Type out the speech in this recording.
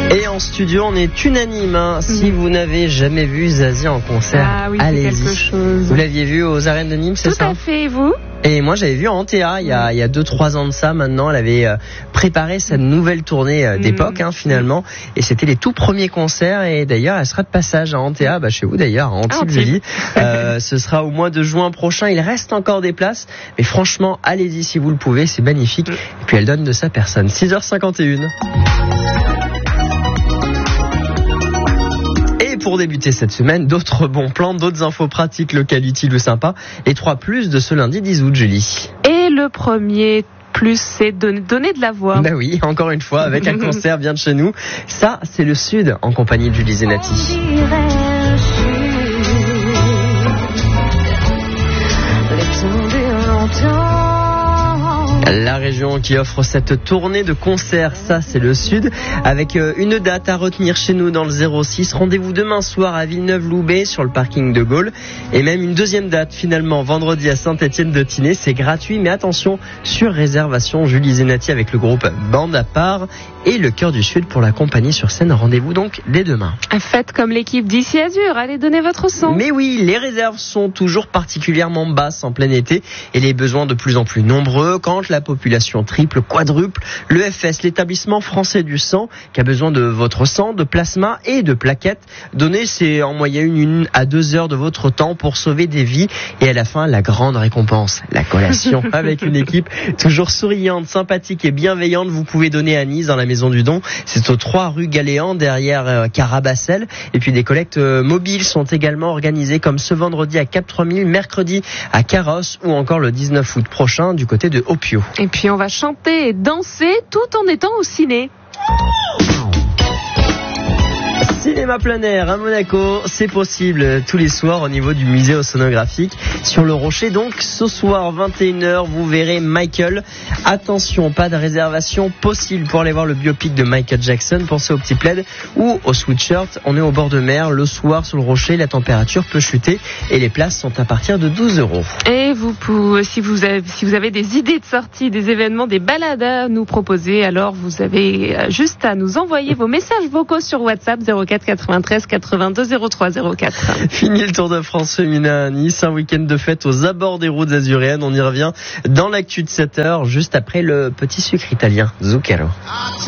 Et en studio, on est unanime. Si vous n'avez jamais vu Zazie en concert, allez-y. Quelque chose. Vous l'aviez vu aux arènes de Nîmes, c'est ça? Tout à fait, et vous? Et moi, j'avais vu en TA il y a 2-3 ans de ça. Maintenant, elle avait préparé sa nouvelle tournée d'époque, finalement. Et c'était les tout premiers concerts. Et d'ailleurs, elle sera de passage à Antea, chez vous d'ailleurs, à Antibes. Ce sera au mois de juin prochain. Il reste encore des places. Mais franchement, allez-y si vous le pouvez. C'est magnifique. Et puis, elle donne de sa personne. 6h51. Pour débuter cette semaine, d'autres bons plans, d'autres infos pratiques, locales, utiles ou sympas. Les 3 plus de ce lundi 10 août, Julie. Et le premier plus, c'est donner de la voix. Ben oui, encore une fois, avec un concert bien de chez nous. Ça, c'est le Sud, en compagnie de Julie Zenati. La région qui offre cette tournée de concerts, ça c'est le Sud, avec une date à retenir chez nous dans le 06. Rendez-vous demain soir à Villeneuve-Loubet sur le parking de Gaulle. Et même une deuxième date finalement vendredi à Saint-Étienne-de-Tinée. C'est gratuit, mais attention, sur réservation. Julie Zenati avec le groupe Bande à part et le Cœur du Sud pour la compagnie sur scène. Rendez-vous donc dès demain. Faites comme l'équipe d'ici Azur, allez donner votre sang. Mais oui, les réserves sont toujours particulièrement basses en plein été et les besoins de plus en plus nombreux. Quand la population triple, quadruple, le FS, l'établissement français du sang, qui a besoin de votre sang, de plasma et de plaquettes. Donnez, c'est en moyenne 1 à 2 heures de votre temps pour sauver des vies. Et à la fin, la grande récompense, la collation avec une équipe toujours souriante, sympathique et bienveillante. Vous pouvez donner à Nice dans la Maison du Don. C'est aux 3 rue Galéan, derrière Carabassel. Et puis des collectes mobiles sont également organisées comme ce vendredi à Cap 3000, mercredi à Carrosse ou encore le 19 août prochain du côté de Opio. Et puis on va chanter et danser tout en étant au ciné. Cinéma plein air à Monaco, c'est possible tous les soirs au niveau du musée océanographique sur le Rocher. Donc ce soir 21h, vous verrez Michael. Attention, pas de réservation possible pour aller voir le biopic de Michael Jackson. Pensez au petit plaid ou au sweatshirt. On est au bord de mer le soir sur le Rocher, la température peut chuter et les places sont à partir de 12 €. Et si vous avez des idées de sortie, des événements, des balades à nous proposer, alors vous avez juste à nous envoyer vos messages vocaux sur WhatsApp 04 93 82 03 04. Fini le Tour de France féminin à Nice, un week-end de fête aux abords des routes azuréennes. On y revient dans l'actu de 7h, juste après le petit sucre italien Zucchero.